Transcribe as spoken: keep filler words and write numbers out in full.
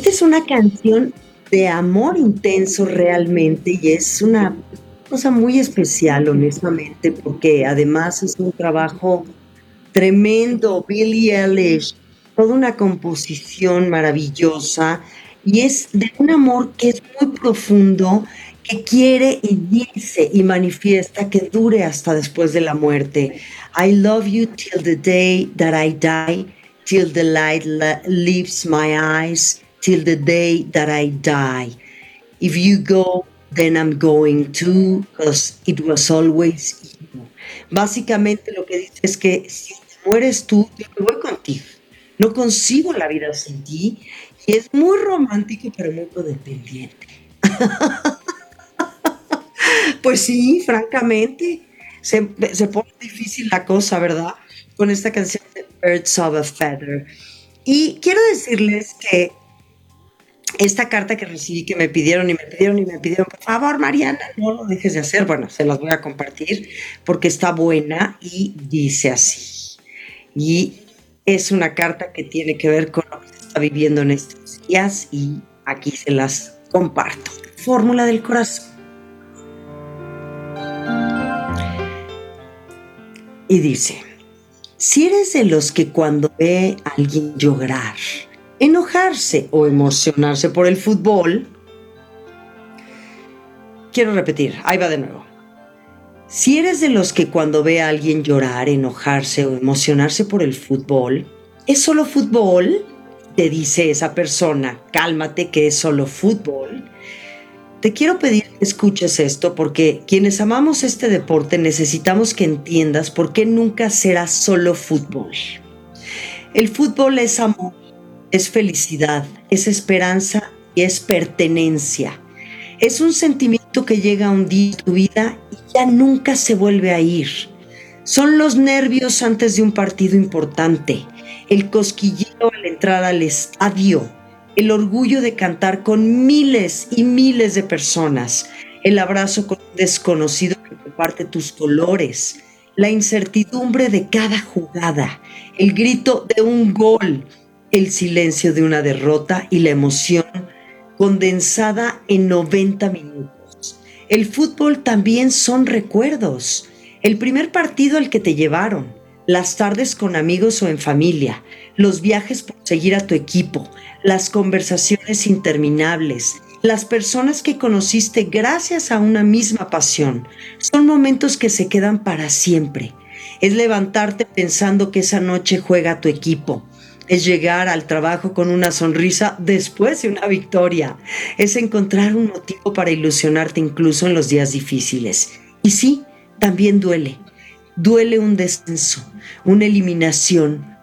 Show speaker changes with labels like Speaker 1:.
Speaker 1: Esta es una canción de amor intenso realmente y es una cosa muy especial, honestamente, porque además es un trabajo tremendo, Billie Eilish, toda una composición maravillosa y es de un amor que es muy profundo, que quiere y dice y manifiesta que dure hasta después de la muerte. I love you till the day that I die, till the light le- leaves my eyes, till the day that I die. If you go, then I'm going too, because it was always you. Básicamente lo que dice es que si te mueres tú, yo me voy contigo. No concibo la vida sin ti. Y es muy romántico, pero muy codependiente. Pues sí, francamente, se, se pone difícil la cosa, ¿verdad? Con esta canción de Birds of a Feather. Y quiero decirles que esta carta que recibí, que me pidieron y me pidieron y me pidieron, por favor, Mariana, no lo dejes de hacer. Bueno, se las voy a compartir porque está buena y dice así. Y es una carta que tiene que ver con lo que se está viviendo en estos días y aquí se las comparto. Fórmula del corazón. Y dice, si eres de los que cuando ve a alguien llorar, enojarse o emocionarse por el fútbol, quiero repetir, ahí va de nuevo. Si eres de los que cuando ve a alguien llorar, enojarse o emocionarse por el fútbol, ¿es solo fútbol? Te dice esa persona, cálmate que es solo fútbol. Te quiero pedir que escuches esto porque quienes amamos este deporte necesitamos que entiendas por qué nunca será solo fútbol. El fútbol es amor, es felicidad, es esperanza y es pertenencia. Es un sentimiento que llega un día en tu vida y ya nunca se vuelve a ir. Son los nervios antes de un partido importante, el cosquilleo al entrar al estadio, el orgullo de cantar con miles y miles de personas, el abrazo con un desconocido que comparte tus colores, la incertidumbre de cada jugada, el grito de un gol, el silencio de una derrota y la emoción condensada en noventa minutos. El fútbol también son recuerdos. El primer partido al que te llevaron, las tardes con amigos o en familia, los viajes por seguir a tu equipo, las conversaciones interminables, las personas que conociste gracias a una misma pasión. Son momentos que se quedan para siempre. Es levantarte pensando que esa noche juega tu equipo. Es llegar al trabajo con una sonrisa después de una victoria. Es encontrar un motivo para ilusionarte incluso en los días difíciles. Y sí, también duele. Duele un descenso, una eliminación,